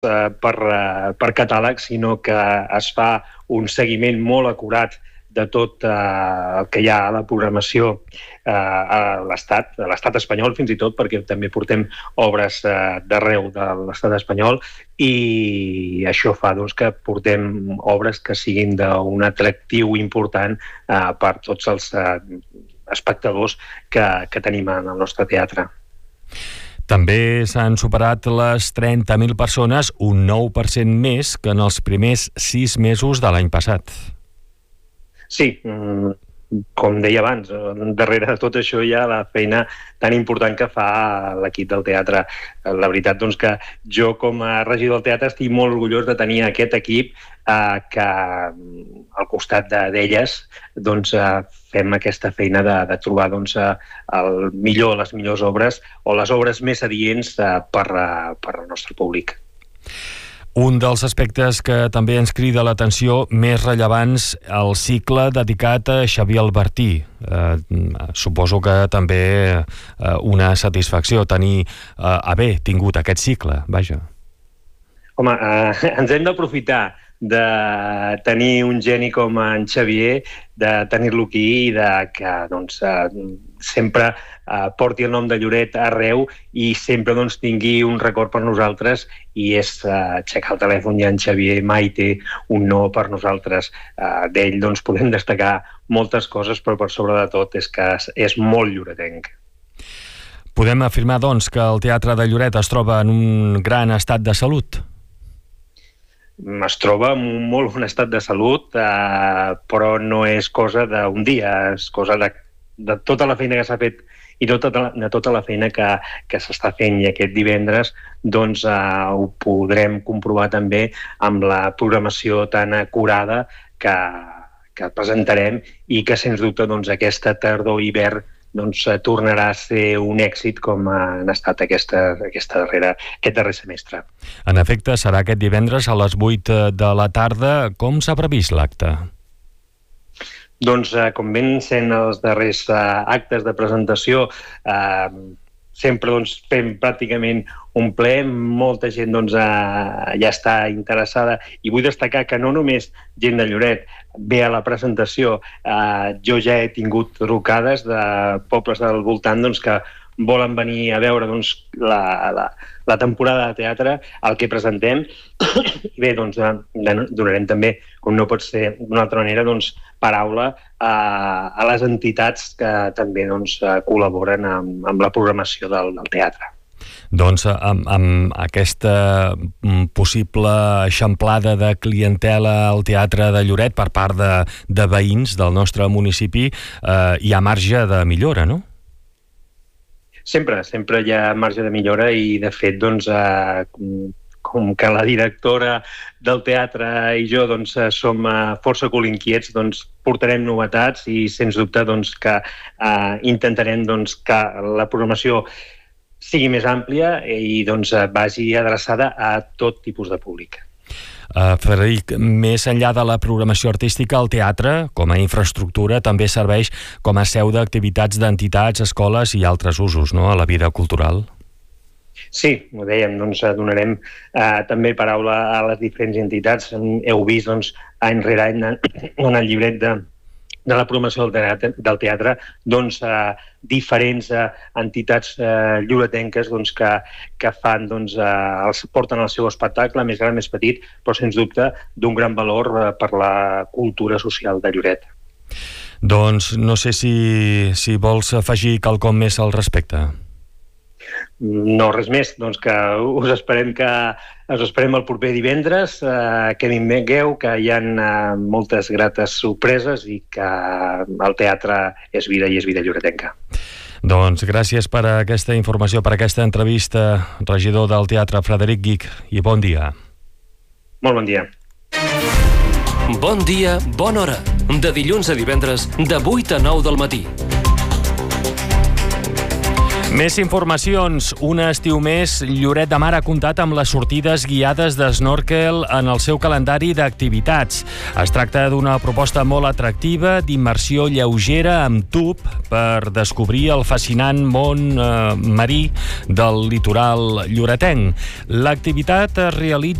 per catàleg, sinó que es fa un seguiment molt acurat de tot el que hi ha a la programació a l'estat espanyol fins i tot, perquè també portem obres d'arreu de l'estat espanyol, i això fa que portem obres que siguin d'un atractiu important per tots els espectadors que tenim en el nostre teatre. També s'han superat les 30.000 persones, un 9% més que en els primers 6 mesos de l'any passat. Sí, com deia abans, darrere de tot això hi ha la feina tan important que fa l'equip del teatre. La veritat que jo, com a regidor del teatre, estic molt orgullós de tenir aquest equip que al costat d'elles fem aquesta feina de trobar les millors obres o les obres més adients per al nostre públic. Un dels aspectes que també ens crida l'atenció més rellevants, el cicle dedicat a Xavier Albertí. Suposo que també una satisfacció tenir haver tingut aquest cicle, vaja. Home, ens hem d'aprofitar de tenir un geni com en Xavier, de tenir-lo aquí i que sempre porti el nom de Lloret arreu i sempre tingui un record per nosaltres, i és aixecar el telèfon i en Xavier mai té un no per nosaltres. D'ell podem destacar moltes coses, però per sobre de tot és que és molt lloretenc. Podem afirmar, que el Teatre de Lloret es troba en un gran estat de salut? Es troba en un molt bon estat de salut, però no és cosa d'un dia, és cosa de tota la feina que s'ha fet i de tota la feina que s'està fent. I aquest divendres ho podrem comprovar també amb la programació tan acurada que presentarem i que, sens dubte, aquesta tardor-hivern tornarà a ser un èxit com han estat aquest darrer semestre. En efecte, serà aquest divendres a les 8 de la tarda. Com s'ha previst l'acte? Com ben sent els darrers actes de presentació, sempre fem pràcticament un ple, molta gent ja està interessada, i vull destacar que no només gent de Lloret ve a la presentació. Jo ja he tingut trucades de pobles del voltant que volen venir a veure la temporada de teatre, el que presentem. I bé, donarem també, com no pot ser d'una altra manera, paraula a les entitats que també col·laboren amb la programació del teatre. Amb aquesta possible eixamplada de clientela al Teatre de Lloret per part de veïns del nostre municipi, hi ha marge de millora, no? Sempre hi ha marge de millora, i de fet, com que la directora del teatre i jo som força colinquiets, portarem novetats i, sens dubte, que intentarem que la programació sigui més àmplia i vagi adreçada a tot tipus de públic. Frederic, més enllà de la programació artística, el teatre, com a infraestructura, també serveix com a seu d'activitats d'entitats, escoles i altres usos, no?, a la vida cultural. Sí, ho dèiem, donarem també paraula a les diferents entitats. Heu vist any rere any en el llibret de la programació del teatre, diferents entitats lloretenques que fan, porten el seu espectacle, més gran, més petit, però sens dubte d'un gran valor per la cultura social de Lloret. No sé si vols afegir quelcom més al respecte. No, res més, que us esperem el proper divendres, que vingueu, que hi ha moltes grates sorpreses i que el teatre és vida i és vida lloretenca. Gràcies per aquesta informació, per aquesta entrevista, regidor del teatre Frederic Guich, i bon dia. Molt bon dia. Bon dia, bona hora. De dilluns a divendres, de 8 a 9 del matí. Més informacions. Un estiu més, Lloret de Mar ha comptat amb les sortides guiades d'snorkel en el seu calendari d'activitats. Es tracta d'una proposta molt atractiva d'immersió lleugera amb tub per descobrir el fascinant món marí del litoral lloretenc. L'activitat es realitza